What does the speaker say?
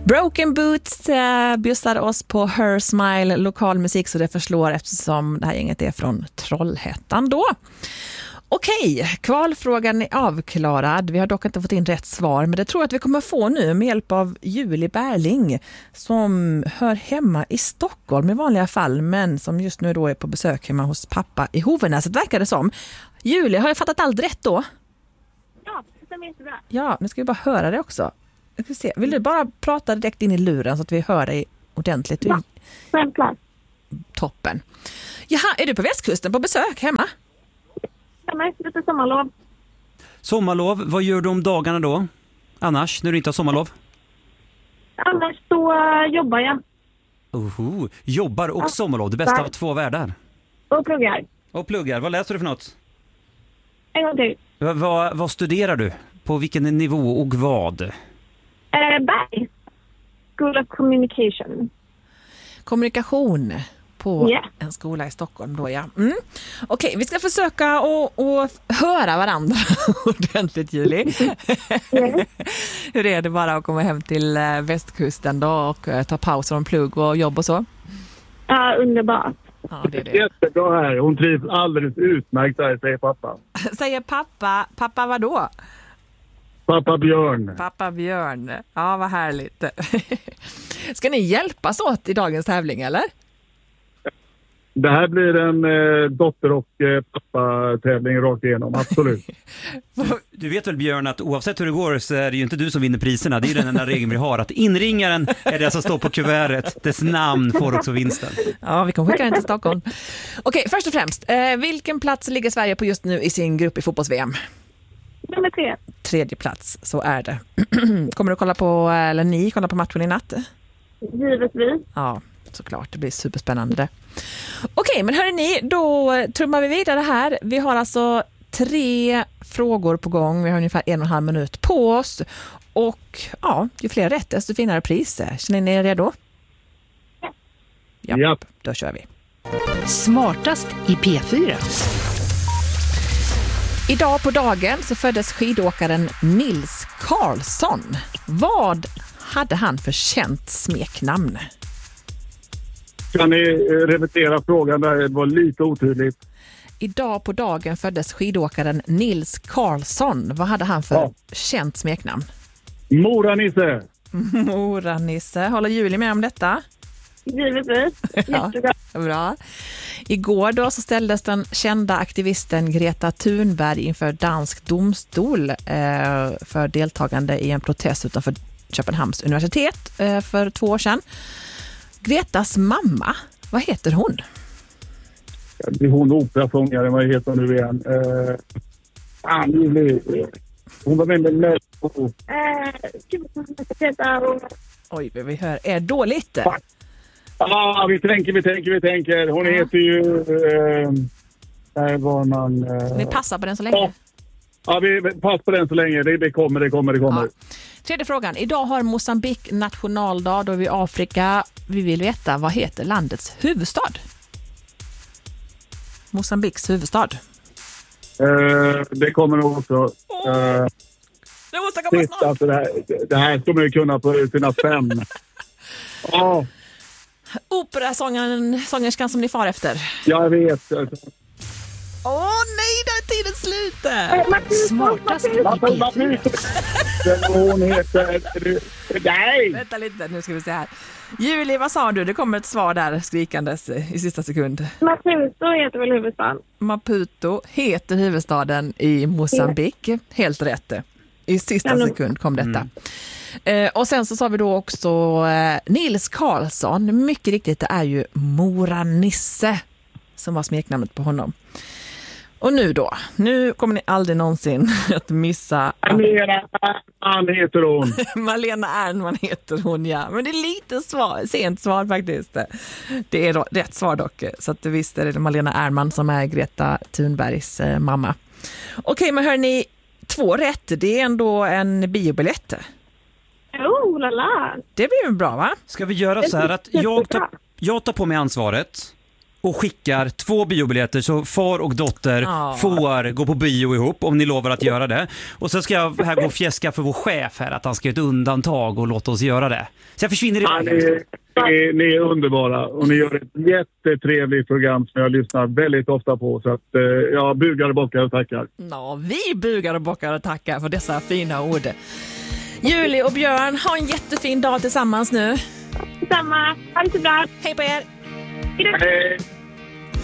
Broken Boots bjussar oss på Her Smile, lokal musik så det förslår eftersom det här gänget är från Trollhättan då. Okej, kvalfrågan är avklarad. Vi har dock inte fått in rätt svar, men det tror jag att vi kommer få nu med hjälp av Julie Berling som hör hemma i Stockholm i vanliga fall, men som just nu då är på besök hemma hos pappa i Hovernäset, verkar det som. Julie, har jag fattat allt rätt då? Ja, det stämmer jättebra. Ja, nu ska vi bara höra det också. Jag ska se. Vill du bara prata direkt in i luren så att vi hör dig ordentligt? Ja, självklart. Toppen. Jaha, är du på västkusten på besök hemma? Ja, lite sommarlov. Sommarlov, vad gör du om dagarna då? Annars, när du inte har sommarlov? Annars så jobbar jag. Jobbar och sommarlov, det bästa av två världar. Och pluggar. Och pluggar, vad läser du för något? En gång till. Vad studerar du? På vilken nivå och vad? Berg. School of Communication. Kommunikation på en skola i Stockholm då, ja. Okej, vi ska försöka att höra varandra ordentligt, Julie. Hur är det bara att komma hem till västkusten då och ta paus från plugg och jobb och så? Ja, underbart. Ja, det är det. Jättebra här. Hon trivs alldeles utmärkt där, säger pappa. Säger pappa. Pappa vad då? Pappa Björn. Pappa Björn. Ja, vad härligt. Ska ni hjälpas åt i dagens tävling, eller? Det här blir en dotter- och pappa-tävling rakt igenom, absolut. Du vet väl, Björn, att oavsett hur det går så är det ju inte du som vinner priserna. Det är ju den enda regeln vi har, att inringaren är det som står på kuvertet. Dess namn får också vinsten. Ja, vi kan skicka den till Stockholm. Okej, först och främst. Vilken plats ligger Sverige på just nu i sin grupp i fotbolls-VM? Nummer 3. Tredje plats, så är det. Kommer du kolla på, eller ni kolla på matchen i natt? Givetvis. Ja, såklart. Det blir superspännande det. Okej, men hörni, då trummar vi vidare här. Vi har alltså 3 frågor på gång. Vi har ungefär 1,5 minut på oss. Och ja, ju fler rätt desto finare priser. Känner ni er redo? Ja, då kör vi. Smartast i P4. Idag på dagen så föddes skidåkaren Nils Karlsson. Vad hade han för känt smeknamn? Kan ni repetera frågan där? Det var lite otydligt. Idag på dagen föddes skidåkaren Nils Karlsson. Vad hade han för känt smeknamn? Mora-Nisse. Mora-Nisse. Håller Julie med om detta? Givetvis. Jättebra. Ja, bra. Igår då så ställdes den kända aktivisten Greta Thunberg inför dansk domstol för deltagande i en protest utanför Köpenhamns universitet för 2 år sedan. Gretas mamma, vad heter hon? Det är hon operasångare, vad heter hon nu igen? Hon var med med Oj, vi hör. Är dåligt? Ja, vi tänker. Hon heter ju... där var man... Ni passar på den så länge. Ja, vi passar på den så länge. Det kommer. Ja. Tredje frågan. Idag har Mozambique nationaldag då vi i Afrika. Vi vill veta, vad heter landets huvudstad? Mozambiques huvudstad. Det kommer nog också... det måste komma snart. Alltså det här ska man ju kunna på sina 5. Operasångerskan som ni far efter. Jag vet. Nej, där är tiden slut. Smartast i P4. Hon heter... Nej! Vänta lite, nu ska vi se här. Julie, vad sa du? Det kommer ett svar där skrikandes i sista sekund. Maputo heter väl huvudstaden? Maputo heter huvudstaden i Mozambique. Helt rätt. I sista sekund kom detta. Och sen så sa vi då också Nils Karlsson. Mycket riktigt, det är ju Mora-Nisse som var smeknamnet på honom. Och nu kommer ni aldrig någonsin att missa... Malena Ernman heter hon. Malena Ernman heter hon, ja. Men det är lite sent svar faktiskt. Det är rätt svar dock. Så att visst är det Malena Ernman som är Greta Thunbergs mamma. Okej, men hörni, 2 rätt. Det är ändå en biobiljett. Lala. Det blir ju bra, va? Ska vi göra så här att jag tar på mig ansvaret och skickar 2 biobiljetter så far och dotter får gå på bio ihop om ni lovar att göra det. Och så ska jag här gå och fjäska för vår chef här att han ska göra ett undantag och låta oss göra det. Så jag försvinner iväg. Ni är underbara och ni gör ett jättetrevligt program som jag lyssnar väldigt ofta på. Så att jag bugar och bockar och tackar. Ja, vi bugar och bockar och tackar för dessa fina ord. Julie och Björn, ha en jättefin dag tillsammans nu. Detsamma. Ha det så bra. Hej på er! Hej då. Hej.